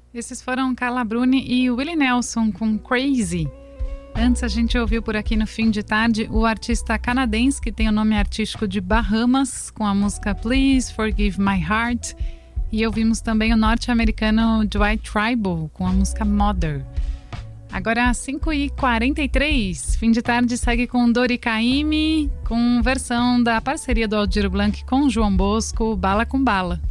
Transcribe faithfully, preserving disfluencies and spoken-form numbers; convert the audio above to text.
Esses foram Carla Bruni e Willie Nelson com Crazy. Antes a gente ouviu por aqui no fim de tarde o artista canadense que tem o nome artístico de Bahamas com a música Please Forgive My Heart. E ouvimos também o norte-americano Dwight Tribal com a música Mother. Agora às cinco e quarenta e três, fim de tarde segue com Dori Caymmi, com versão da parceria do Aldir Blanc com João Bosco, Bala com Bala.